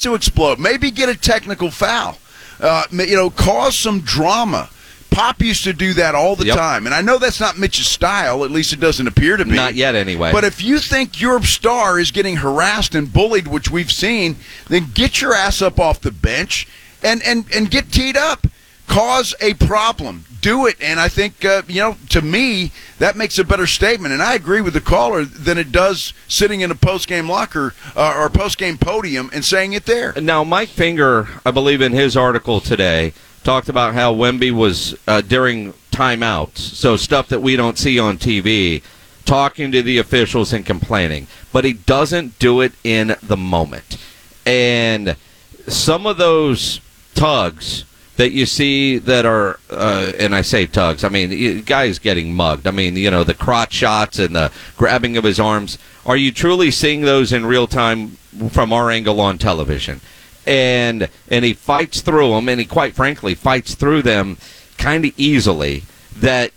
to explode. Maybe get a technical foul. Cause some drama. Pop used to do that all the time. And I know that's not Mitch's style. At least it doesn't appear to be. Not yet, anyway. But if you think your star is getting harassed and bullied, which we've seen, then get your ass up off the bench and get teed up. Cause a problem. Do it. And I think, to me, that makes a better statement. And I agree with the caller than it does sitting in a post-game locker or post-game podium and saying it there. Now, Mike Finger, I believe in his article today, talked about how Wemby was during timeouts, so stuff that we don't see on TV, talking to the officials and complaining. But he doesn't do it in the moment. And some of those tugs that you see that are, and I say tugs, I mean, guys getting mugged. I mean, the crotch shots and the grabbing of his arms. Are you truly seeing those in real time from our angle on television? And he fights through them, and he quite frankly fights through them kind of easily. That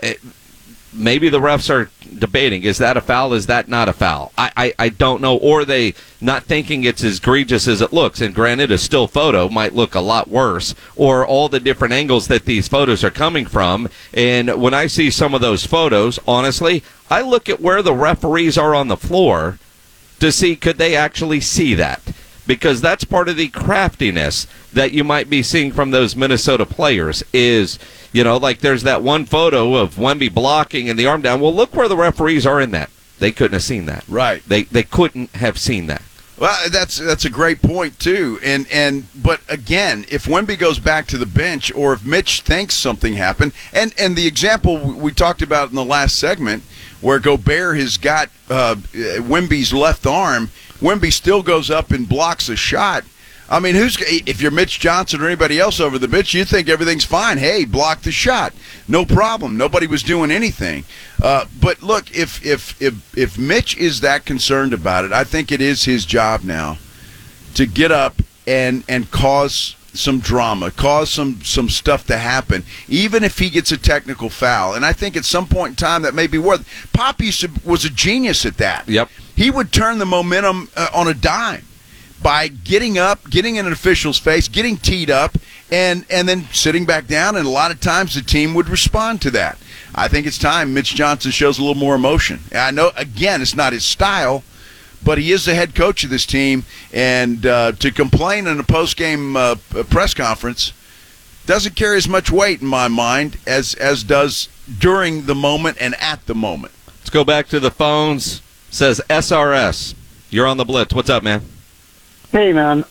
maybe the refs are debating, is that a foul, is that not a foul? I don't know, or they not thinking it's as egregious as it looks, and granted a still photo might look a lot worse, or all the different angles that these photos are coming from. And when I see some of those photos, honestly, I look at where the referees are on the floor to see could they actually see that. Because that's part of the craftiness that you might be seeing from those Minnesota players is, like there's that one photo of Wemby blocking and the arm down. Well, look where the referees are in that. They couldn't have seen that. Right. They couldn't have seen that. Well, that's a great point, too. But, again, if Wemby goes back to the bench or if Mitch thinks something happened, and the example we talked about in the last segment where Gobert has got Wemby's left arm, Wemby still goes up and blocks a shot. I mean, if you're Mitch Johnson or anybody else over the bench, you think everything's fine. Hey, block the shot. No problem. Nobody was doing anything. But look, if Mitch is that concerned about it, I think it is his job now to get up and cause some drama, cause some stuff to happen, even if he gets a technical foul. And I think at some point in time that may be worth. Pop was a genius at that. Yep. He would turn the momentum on a dime by getting up, getting in an official's face, getting teed up, and then sitting back down, and a lot of times the team would respond to that. I think it's time Mitch Johnson shows a little more emotion. I know, again, it's not his style, but he is the head coach of this team, and to complain in a post-game press conference doesn't carry as much weight in my mind as does during the moment and at the moment. Let's go back to the phones. Says SRS. You're on the Blitz. What's up, man? Hey, man.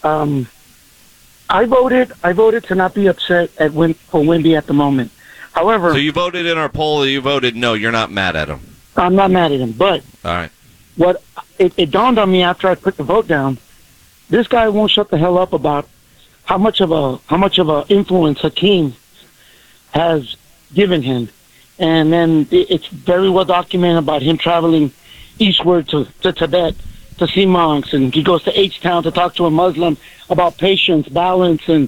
I voted to not be upset for Wemby at the moment. However, so you voted in our poll. You voted no. You're not mad at him. I'm not mad at him, but all right. What it dawned on me after I put the vote down, this guy won't shut the hell up about how much of a influence Hakeem has given him, and then it's very well documented about him traveling eastward to Tibet to see monks, and he goes to H-Town to talk to a Muslim about patience, balance, and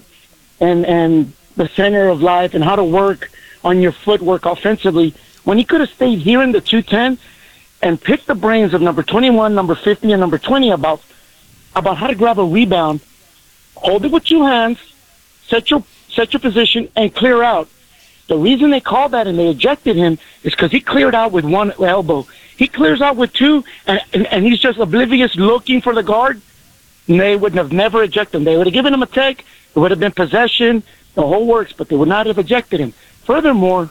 the center of life and how to work on your footwork offensively, when he could have stayed here in the 210 and picked the brains of number 21, number 50, and number 20 about how to grab a rebound, hold it with two hands, set your position, and clear out. The reason they called that and they ejected him is because he cleared out with one elbow. He clears out with two, and he's just oblivious looking for the guard. And they would have never ejected him. They would have given him a take. It would have been possession, the whole works, but they would not have ejected him. Furthermore,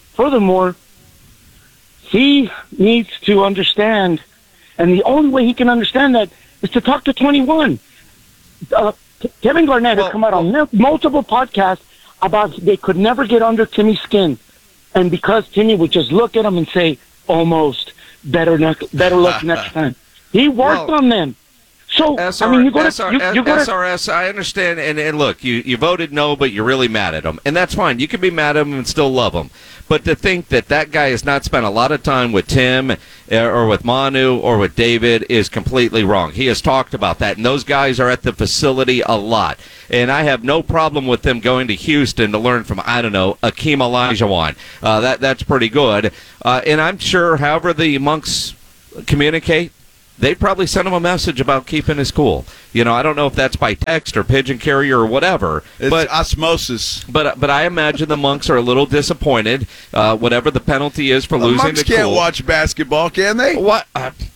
he needs to understand, and the only way he can understand that is to talk to 21. Kevin Garnett has come out on multiple podcasts about they could never get under Timmy's skin. And because Timmy would just look at him and say, almost, better luck next time. He worked on them. So, SRS, I understand, and look, you voted no, but you're really mad at him. And that's fine. You can be mad at him and still love him. But to think that guy has not spent a lot of time with Tim or with Manu or with David is completely wrong. He has talked about that, and those guys are at the facility a lot. And I have no problem with them going to Houston to learn from, I don't know, Akeem Olajuwon. That's pretty good. And I'm sure however the monks communicate, they'd probably send him a message about keeping his cool. I don't know if that's by text or pigeon carrier or whatever. It's but osmosis. But I imagine the Monks are a little disappointed, whatever the penalty is for The losing Monks the cool. can't watch basketball, can they? What?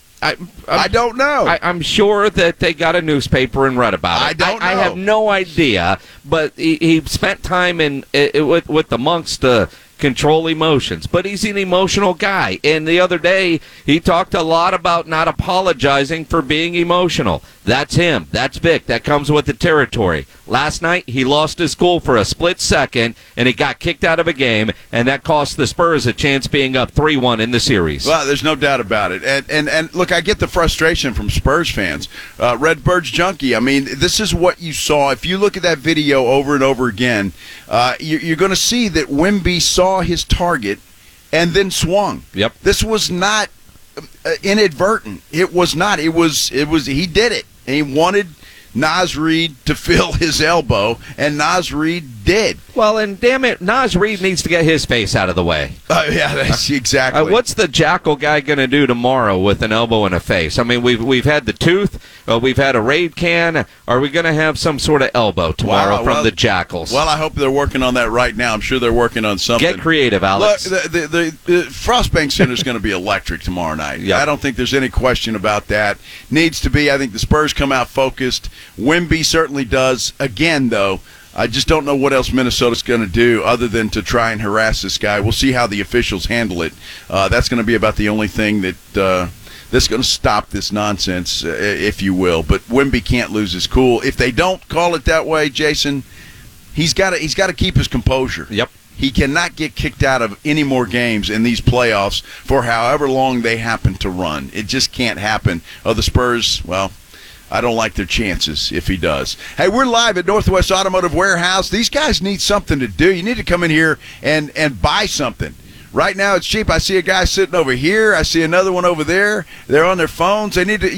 I don't know. I'm sure that they got a newspaper and read about it. I don't know. I have no idea, but he spent time with the Monks to control emotions. But he's an emotional guy. And the other day, he talked a lot about not apologizing for being emotional. That's him. That's Vic. That comes with the territory. Last night, he lost his cool for a split second, and he got kicked out of a game, and that cost the Spurs a chance being up 3-1 in the series. Well, there's no doubt about it. And look, I get the frustration from Spurs fans. Redbirds Junkie, I mean, this is what you saw. If you look at that video over and over again, you're going to see that Wemby saw his target and then swung. Yep. This was not inadvertent. It was not. It was. He did it. And he wanted Naz Reid to fill his elbow, and Naz Reid did. Well, and damn it, Naz Reid needs to get his face out of the way. Yeah, that's exactly. What's the Jackal guy going to do tomorrow with an elbow and a face? I mean, we've had the tooth, we've had a raid can. Are we going to have some sort of elbow tomorrow from the Jackals? Well, I hope they're working on that right now. I'm sure they're working on something. Get creative, Alex. Look, the Frostbank Center is going to be electric tomorrow night. Yep. I don't think there's any question about that. Needs to be. I think the Spurs come out focused. Wemby certainly does. Again, though, I just don't know what else Minnesota's going to do other than to try and harass this guy. We'll see how the officials handle it. That's going to be about the only thing that's going to stop this nonsense, if you will. But Wemby can't lose his cool. If they don't call it that way, Jason, he's got to keep his composure. Yep. He cannot get kicked out of any more games in these playoffs for however long they happen to run. It just can't happen. The Spurs, well, I don't like their chances if he does. Hey, we're live at Northwest Automotive Warehouse. These guys need something to do. You need to come in here and buy something. Right now it's cheap. I see a guy sitting over here. I see another one over there. They're on their phones. They need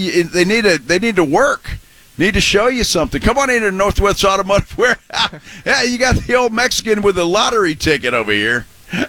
to work. Need to show you something. Come on in to Northwest Automotive Warehouse. Yeah, you got the old Mexican with the lottery ticket over here.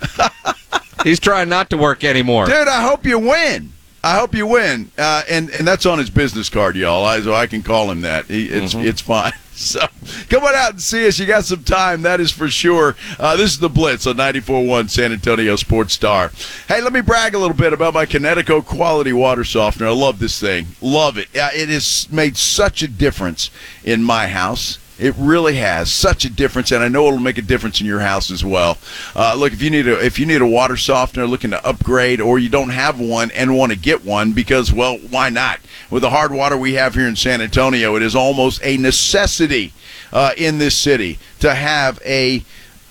He's trying not to work anymore. Dude, I hope you win. And that's on his business card, y'all. So I can call him that. It's fine. So come on out and see us. You got some time, that is for sure. This is the Blitz on 94.1 San Antonio Sports Star. Hey, let me brag a little bit about my Kinetico quality water softener. I love this thing. Love it. It has made such a difference in my house. It really has such a difference, and I know it'll make a difference in your house as well. Look, if you need a water softener, looking to upgrade, or you don't have one and want to get one, because, well, why not? With the hard water we have here in San Antonio, it is almost a necessity in this city to have a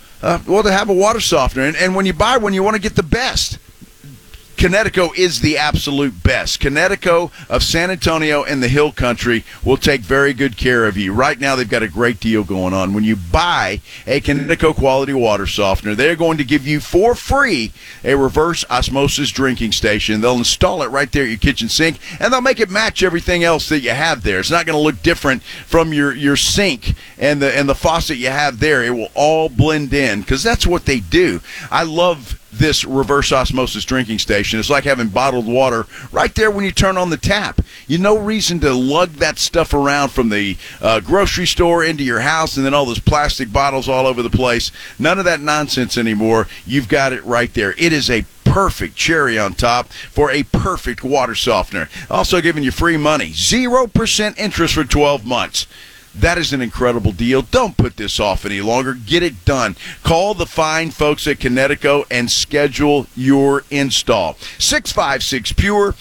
water softener. And when you buy one, you want to get the best. Kinetico is the absolute best. Kinetico of San Antonio and the Hill Country will take very good care of you. Right now, they've got a great deal going on. When you buy a Kinetico quality water softener, they're going to give you for free a reverse osmosis drinking station. They'll install it right there at your kitchen sink, and they'll make it match everything else that you have there. It's not going to look different from your sink and the faucet you have there. It will all blend in, because that's what they do. I love this reverse osmosis drinking station. It's like having bottled water right there when you turn on the tap. You no reason to lug that stuff around from the grocery store into your house and then all those plastic bottles all over the place. None of that nonsense anymore. You've got it right there. It is a perfect cherry on top for a perfect water softener. Also giving you free money. 0% interest for 12 months. That is an incredible deal. Don't put this off any longer. Get it done. Call the fine folks at Kinetico and schedule your install. 656-PURE,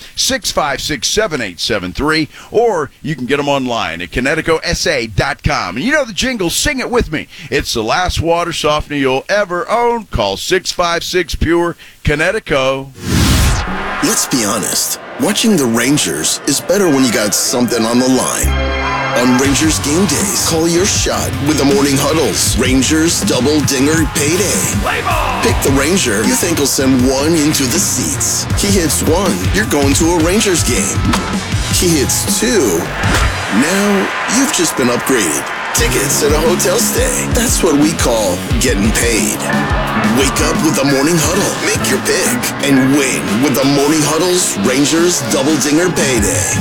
656-7873, or you can get them online at KineticoSA.com. And you know the jingle. Sing it with me. It's the last water softener you'll ever own. Call 656-PURE, Kinetico. Let's be honest. Watching the Rangers is better when you got something on the line. On Rangers game days, call your shot with the morning huddles. Rangers double dinger payday. Pick the Ranger you think will send one into the seats. He hits one, you're going to a Rangers game. He hits two, Now you've just been upgraded. Tickets and a hotel stay. That's what we call getting paid. Wake up with the Morning Huddle. Make your pick and win with the Morning Huddle's Rangers Double Dinger Payday.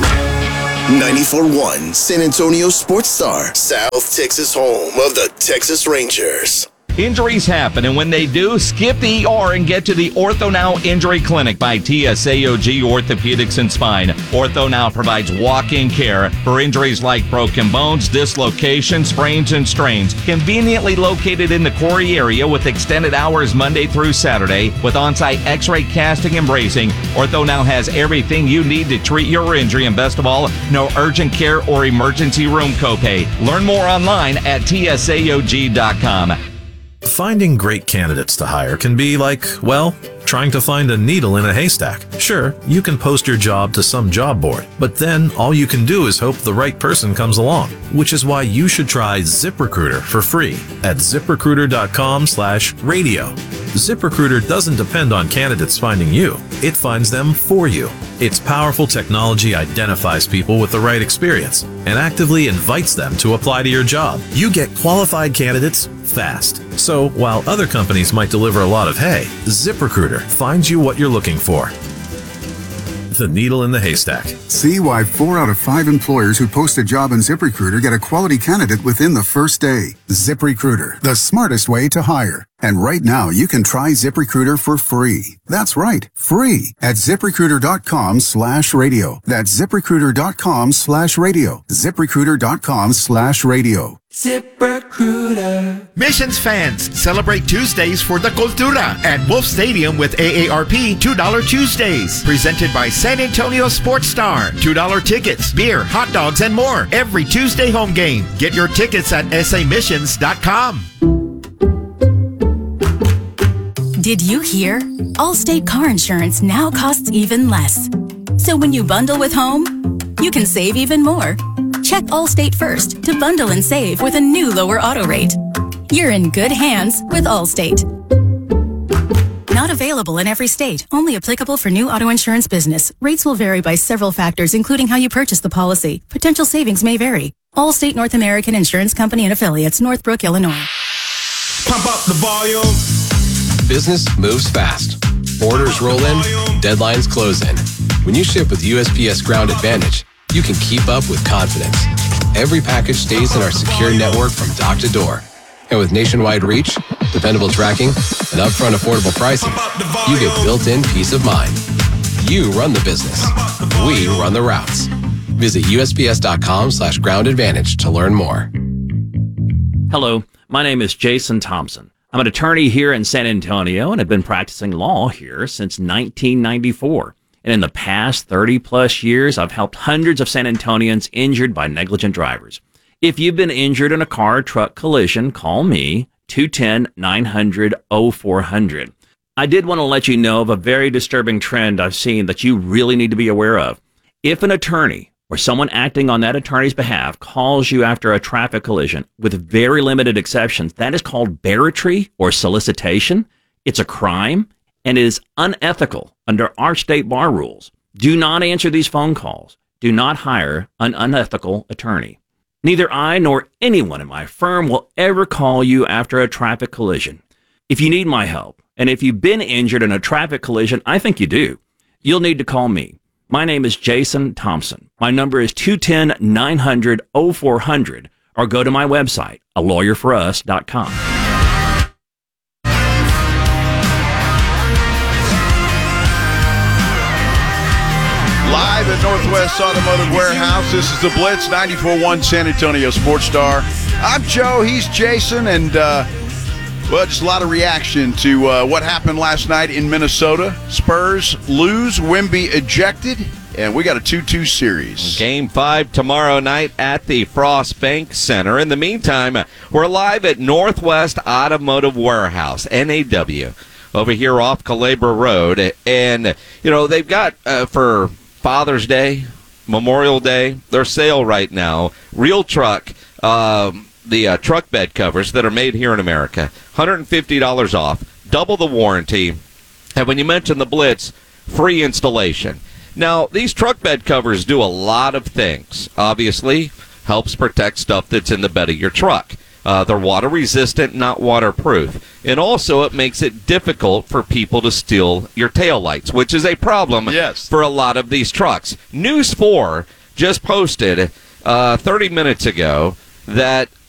94.1 San Antonio Sports Star, South Texas home of the Texas Rangers. Injuries happen, and when they do, skip the ER and get to the Ortho Now Injury Clinic by TSAOG Orthopedics and Spine. Ortho Now provides walk-in care for injuries like broken bones, dislocations, sprains, and strains. Conveniently located in the Quarry area with extended hours Monday through Saturday with on-site x-ray casting and bracing, Ortho Now has everything you need to treat your injury, and best of all, no urgent care or emergency room copay. Learn more online at tsaog.com. Finding great candidates to hire can be like, well, trying to find a needle in a haystack. Sure, you can post your job to some job board, but then all you can do is hope the right person comes along, which is why you should try ZipRecruiter for free at ZipRecruiter.com/radio. ZipRecruiter doesn't depend on candidates finding you. It finds them for you. Its powerful technology identifies people with the right experience and actively invites them to apply to your job. You get qualified candidates fast. So while other companies might deliver a lot of hay, ZipRecruiter finds you what you're looking for. The needle in the haystack. See why 4 out of 5 employers who post a job on ZipRecruiter get a quality candidate within the first day. ZipRecruiter, the smartest way to hire. And right now, you can try ZipRecruiter for free. That's right, free at ZipRecruiter.com/radio. That's ZipRecruiter.com/radio. ZipRecruiter.com/radio. ZipRecruiter. Missions fans, celebrate Tuesdays for the Cultura at Wolf Stadium with AARP $2 Tuesdays. Presented by San Antonio Sports Star. $2 tickets, beer, hot dogs, and more every Tuesday home game. Get your tickets at samissions.com. Did you hear? Allstate car insurance now costs even less. So when you bundle with home, you can save even more. Check Allstate first to bundle and save with a new lower auto rate. You're in good hands with Allstate. Not available in every state. Only applicable for new auto insurance business. Rates will vary by several factors, including how you purchase the policy. Potential savings may vary. Allstate North American Insurance Company and Affiliates, Northbrook, Illinois. Pump up the volume. Business moves fast. Orders roll in, deadlines close in. When you ship with USPS Ground Advantage, you can keep up with confidence. Every package stays in our secure network from dock to door. And with nationwide reach, dependable tracking, and upfront affordable pricing, you get built-in peace of mind. You run the business. We run the routes. Visit USPS.com/Ground Advantage to learn more. Hello, my name is Jason Thompson. I'm an attorney here in San Antonio and have been practicing law here since 1994. And in the past 30-plus years, I've helped hundreds of San Antonians injured by negligent drivers. If you've been injured in a car or truck collision, call me, 210-900-0400. I did want to let you know of a very disturbing trend I've seen that you really need to be aware of. If an attorney or someone acting on that attorney's behalf calls you after a traffic collision, with very limited exceptions, that is called barratry or solicitation. It's a crime and is unethical under our state bar rules. Do not answer these phone calls. Do not hire an unethical attorney. Neither I nor anyone in my firm will ever call you after a traffic collision. If you need my help, and if you've been injured in a traffic collision, I think you do, you'll need to call me. My name is Jason Thompson. My number is 210-900-0400, or go to my website, alawyerforus.com. Live at Northwest Automotive Warehouse, this is the Blitz, 94.1 San Antonio Sports Star. I'm Joe, he's Jason, and well, just a lot of reaction to what happened last night in Minnesota. Spurs lose, Wemby ejected, and we got a 2-2 series. Game 5 tomorrow night at the Frost Bank Center. In the meantime, we're live at Northwest Automotive Warehouse, NAW, over here off Calabria Road. And, you know, they've got for Father's Day, Memorial Day, their sale right now, Real Truck, the truck bed covers that are made here in America, $150 off, double the warranty, and when you mention the Blitz, free installation. Now, these truck bed covers do a lot of things. Obviously, helps protect stuff that's in the bed of your truck. They're water resistant, not waterproof. And also, it makes it difficult for people to steal your taillights, which is a problem for a lot of these trucks. News 4 just posted 30 minutes ago that